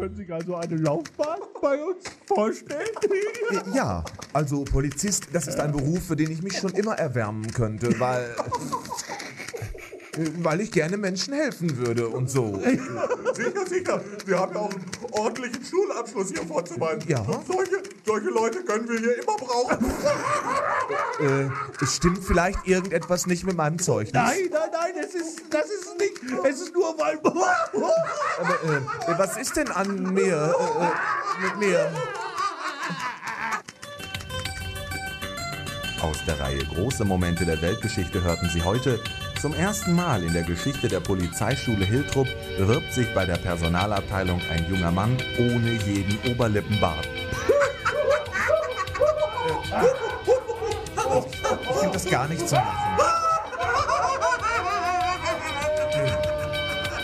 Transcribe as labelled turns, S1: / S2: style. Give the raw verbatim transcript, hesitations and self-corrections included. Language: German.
S1: können sich also eine Laufbahn bei uns vorstellen?
S2: Ja, also Polizist, das ist ein Beruf, für den ich mich schon immer erwärmen könnte, weil... Weil ich gerne Menschen helfen würde und so.
S3: Sicher, sicher. Sie haben ja auch einen ordentlichen Schulabschluss hier vorzuweisen.
S2: Ja.
S3: Solche, solche Leute können wir hier immer brauchen.
S2: Äh, es stimmt vielleicht irgendetwas nicht mit meinem Zeugnis.
S1: Nein, nein, nein, es ist, das ist nicht, es ist nur, weil...
S2: Aber, äh, was ist denn an mir, äh, mit mir? Aus der Reihe Große Momente der Weltgeschichte hörten Sie heute: Zum ersten Mal in der Geschichte der Polizeischule Hiltrup bewirbt sich bei der Personalabteilung ein junger Mann ohne jeden Oberlippenbart. Ich finde das gar nicht zu machen.